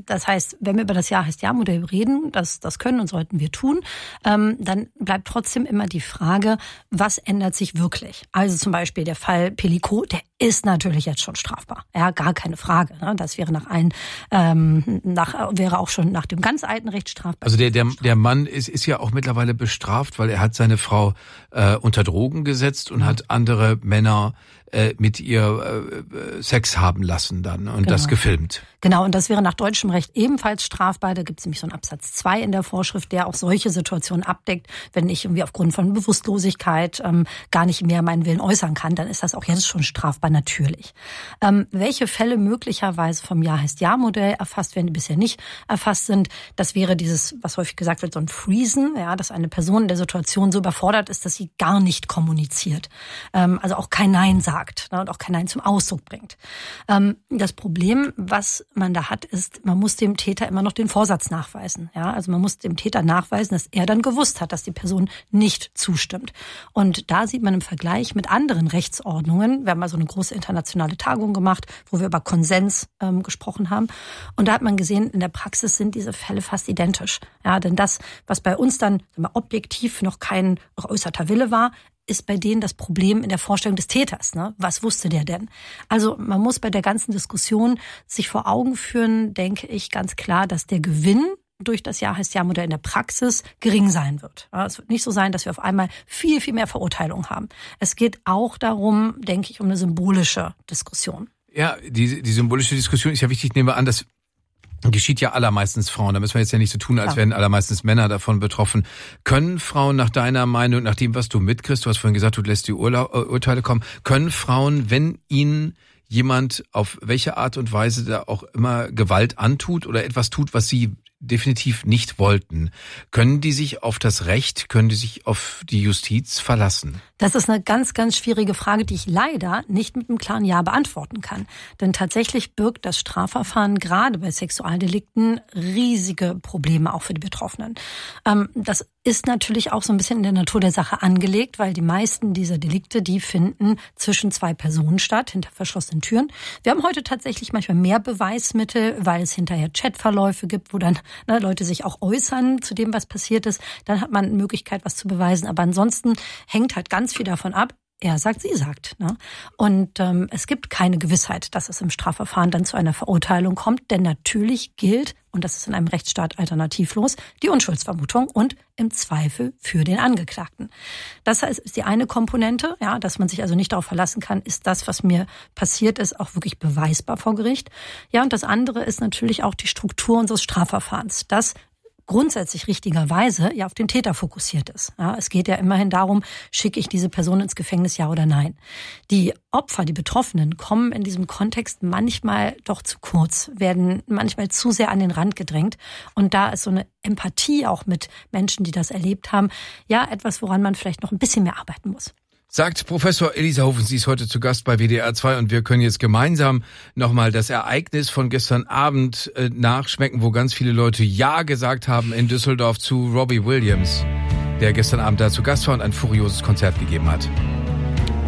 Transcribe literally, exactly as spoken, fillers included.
Das heißt, wenn wir über das Ja-heißt-Ja-Modell reden, das, das können und sollten wir tun, ähm, dann bleibt trotzdem immer die Frage, was ändert sich wirklich? Also zum Beispiel der Fall Pellico, der ist natürlich jetzt schon strafbar. Ja, gar keine Frage. Ne? Das wäre nach allen, ähm, nach, wäre auch schon nach dem ganz alten Recht strafbar. Also der, der, der Mann ist, ist ja auch mittlerweile bestraft, weil er hat seine Frau äh, unter Drogen gesetzt und mhm. hat andere Männer äh, mit ihr äh, Sex haben lassen dann und genau. das gefilmt. Genau, und das wäre nach deutschem Recht ebenfalls strafbar. Da gibt es nämlich so einen Absatz zwei in der Vorschrift, der auch solche Situationen abdeckt. Wenn ich irgendwie aufgrund von Bewusstlosigkeit ähm, gar nicht mehr meinen Willen äußern kann, dann ist das auch jetzt schon strafbar, natürlich. Ähm, welche Fälle möglicherweise vom Ja-heißt-Ja-Modell erfasst werden, die bisher nicht erfasst sind, das wäre dieses, was häufig gesagt wird, so ein Freezen, ja, dass eine Person in der Situation so überfordert ist, dass sie gar nicht kommuniziert. Ähm, also auch kein Nein sagt, ne, und auch kein Nein zum Ausdruck bringt. Ähm, das Problem, was man da hat, ist, man muss dem Täter immer noch den Vorsatz nachweisen. Ja, also man muss dem Täter nachweisen, dass er dann gewusst hat, dass die Person nicht zustimmt. Und da sieht man im Vergleich mit anderen Rechtsordnungen, wir haben mal so eine große internationale Tagung gemacht, wo wir über Konsens ähm, gesprochen haben. Und da hat man gesehen, in der Praxis sind diese Fälle fast identisch. Ja, denn das, was bei uns dann sagen wir, objektiv noch kein geäußerter Wille war, ist bei denen das Problem in der Vorstellung des Täters. Ne? Was wusste der denn? Also man muss bei der ganzen Diskussion sich vor Augen führen, denke ich, ganz klar, dass der Gewinn durch das Ja-heißt-Ja-Modell in der Praxis gering sein wird. Ja, es wird nicht so sein, dass wir auf einmal viel, viel mehr Verurteilungen haben. Es geht auch darum, denke ich, um eine symbolische Diskussion. Ja, die, die symbolische Diskussion ist ja wichtig. Ich nehme an, dass geschieht ja allermeistens Frauen. Da müssen wir jetzt ja nicht so tun, als wären allermeistens Männer davon betroffen. Können Frauen nach deiner Meinung, nach dem, was du mitkriegst, du hast vorhin gesagt, du lässt die Urla- Urteile kommen, können Frauen, wenn ihnen jemand auf welche Art und Weise da auch immer Gewalt antut oder etwas tut, was sie definitiv nicht wollten, können die sich auf das Recht, können die sich auf die Justiz verlassen? Das ist eine ganz, ganz schwierige Frage, die ich leider nicht mit einem klaren Ja beantworten kann. Denn tatsächlich birgt das Strafverfahren gerade bei Sexualdelikten riesige Probleme auch für die Betroffenen. Das ist natürlich auch so ein bisschen in der Natur der Sache angelegt, weil die meisten dieser Delikte, die finden zwischen zwei Personen statt, hinter verschlossenen Türen. Wir haben heute tatsächlich manchmal mehr Beweismittel, weil es hinterher Chatverläufe gibt, wo dann ne, Leute sich auch äußern zu dem, was passiert ist. Dann hat man eine Möglichkeit, was zu beweisen. Aber ansonsten hängt halt ganz viel davon ab, er sagt, sie sagt. Ne? Und ähm, es gibt keine Gewissheit, dass es im Strafverfahren dann zu einer Verurteilung kommt. Denn natürlich gilt, und das ist in einem Rechtsstaat alternativlos, die Unschuldsvermutung und im Zweifel für den Angeklagten. Das heißt, ist die eine Komponente, ja, dass man sich also nicht darauf verlassen kann, ist das, was mir passiert ist, auch wirklich beweisbar vor Gericht. Ja, und das andere ist natürlich auch die Struktur unseres Strafverfahrens. Das grundsätzlich richtigerweise ja auf den Täter fokussiert ist. Ja, es geht ja immerhin darum, schicke ich diese Person ins Gefängnis, ja oder nein. Die Opfer, die Betroffenen, kommen in diesem Kontext manchmal doch zu kurz, werden manchmal zu sehr an den Rand gedrängt. Und da ist so eine Empathie auch mit Menschen, die das erlebt haben, ja etwas, woran man vielleicht noch ein bisschen mehr arbeiten muss. Sagt Professor Elisa Hofen, sie ist heute zu Gast bei W D R zwei und wir können jetzt gemeinsam nochmal das Ereignis von gestern Abend äh, nachschmecken, wo ganz viele Leute Ja gesagt haben in Düsseldorf zu Robbie Williams, der gestern Abend da zu Gast war und ein furioses Konzert gegeben hat.